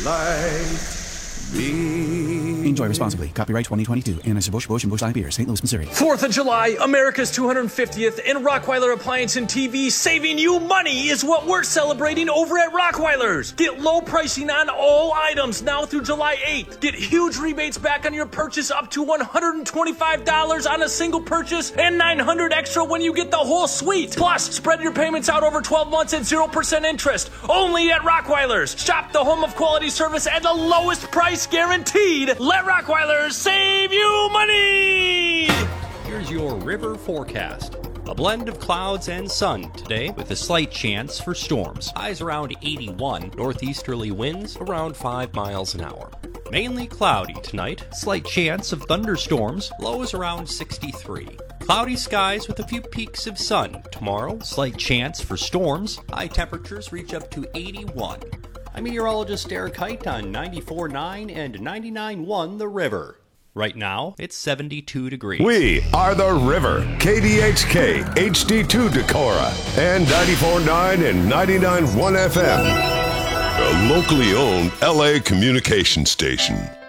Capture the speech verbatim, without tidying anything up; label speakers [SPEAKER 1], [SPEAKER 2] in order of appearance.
[SPEAKER 1] Light beam.
[SPEAKER 2] Enjoy responsibly. Copyright twenty twenty-two. Anheuser-Busch, Busch, and Busch Light Beer, Saint Louis, Missouri.
[SPEAKER 3] fourth of July, America's two hundred fiftieth, and Rottweiler Appliance and T V saving you money is what we're celebrating over at Rottweiler's. Get low pricing on all items now through July eighth. Get huge rebates back on your purchase up to one hundred twenty-five dollars on a single purchase and nine hundred dollars extra when you get the whole suite. Plus, spread your payments out over twelve months at zero percent interest. Only at Rottweiler's. Shop the home of quality service at the lowest price guaranteed. Let Rottweiler's save you money!
[SPEAKER 4] Here's your river forecast. A blend of clouds and sun today with a slight chance for storms. Highs around eighty-one, northeasterly winds around five miles an hour. Mainly cloudy tonight, slight chance of thunderstorms, lows around sixty-three. Cloudy skies with a few peaks of sun. Tomorrow, slight chance for storms, high temperatures reach up to eighty-one. I'm meteorologist Eric Height on ninety-four point nine and ninety-nine point one The River. Right now, it's seventy-two degrees.
[SPEAKER 5] We are The River, K D H K, H D two Decorah, and ninety-four point nine and ninety-nine point one F M. A locally owned L A communication station.